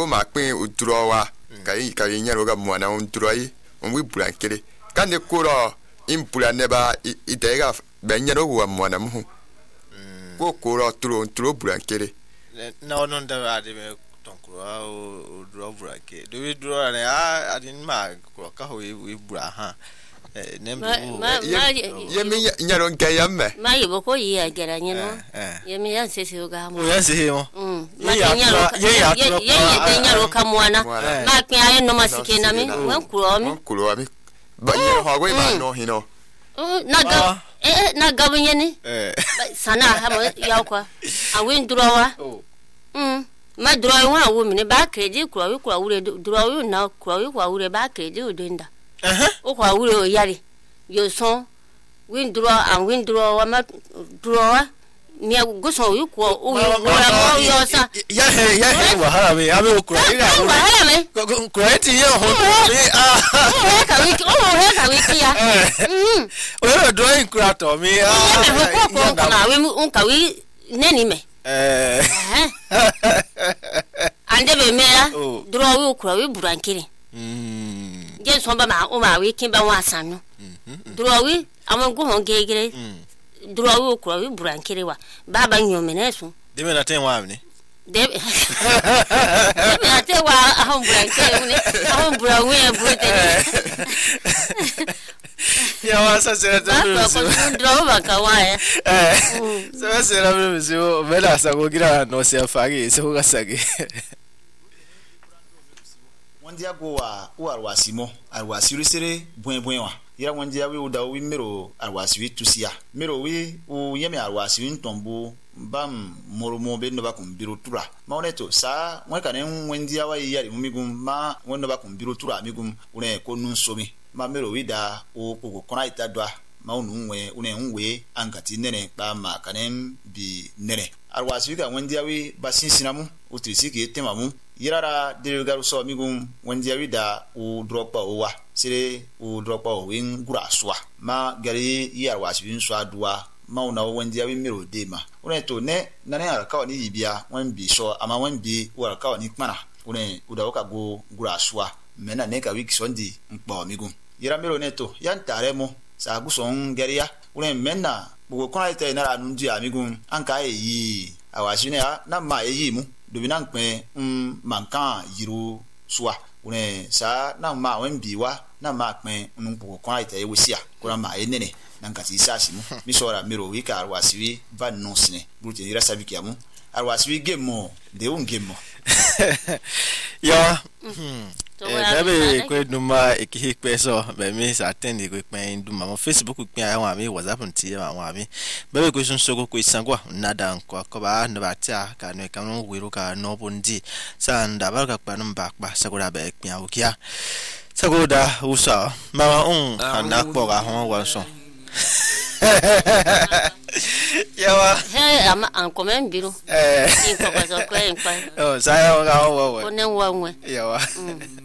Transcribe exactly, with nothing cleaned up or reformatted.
o ma pe utrowa kai kai nyaro ga mwana untroi onwi blankere kande kuro impula neba itega benyaro wa mwana mu ko kuro tro tro blankere no no da ade me tonkuro o dro brake do we dro na a adin ma ko ka ho we bra ha nem ye mi nyaro nkayame ma yibo ko yi agera nyino ye mi yan sese ga mo yan sese mo ma nyaro ye ya tro ye ye nyaro ka mwana ma pin aye no masike na mi wan kuro mi kuro mi ba nyaro ha go ba no hino na ga eh na ga bunye ni sana ha mo ya kwa awin drowa mm ma drowa wa wo mi ne ba kredi kuro wi kuro wure drowa na kuro wi kuro wure ba kredi odenda eh o kwa wure o yari yo son win drowa and win drowa ma drowa mi go so wi ko o wi wura mo yo sa ya he ya he wa hala me abi o kuro ira wa hala me kuro ti ye ho mi ah o ka wi o he ka wi ti ya mm o yo drawing kuro to mi ah ko ko na wi un ka wi neni me eh ande be mera drowa wi kuro wi burankiri mm je so ba ma o ma wi kin ba wa sanu drowa wi amon go hon gegere drowa wi kuro wi burankiri wa baba nyome na so de me na ten wa mi de de me na ten wa ahon burankiri ni ahon burawi e bute ya wa sa sera ta mi so drowa ba ka wa eh so sera mi so mela sa go gira no se afagi se go gasage wandia go wa o arwasimo arwasiri sere buen buen wa ya wandia we o da wi mero arwasiri tusia mero we o yeme arwasiri ntombo bam moromo be no ba kun biro tura ma oneto sa won kan en wandia wa yari mumigum ma won no ba kun biro tura amigum une ko nun somi ma mero we da o ko kona ita doa ma onu nwe une nwe ankati nene ba ma kanem bi nene arwasiri ka wandia we basinsinamu o trisiki temamu yirara delegaru so migum wandia wida u dropa owa sire u dropa o win gura soa ma gari yar waswin so adua ma una wandia wi miro dema une to ne na ne arka ni yibia wan bi so ama wan bi warka ni kmana une uda ka go gura soa mena ne ka wiki sondi mpo migum yira miro ne to yan taremo sa guson gari ya une mena bugo kona ite na anunji amigum anka eyi awashine ya na ma eyi mu dobina nkpe um mankan yiru soa une sa na ma wen biwa na ma kpe npu ko ita e wosia ko ma enene na nkati sasi mu mi sora miro wi ka arwasiwi ba no sine brute ira sabiki amu arwasiwi gemo de un gemo ya eh bebe ko duma ekihi peso be mi sa tendi ko pe duma mo Facebook pe ayan ami WhatsApp nti ya wa mi bebe ko sun sogo ko isangwa nada nko ko ba no ba tia ka no ka no wiru ka no bondi sa nda ba ka pa no ba pa sagora be pe awukia sagoda usa mama on anda ko ga hon wa so yawa he ama an komen biro eh ko ko so ko en pa oh sa ya ga wa wa ko nen wa nwe yawa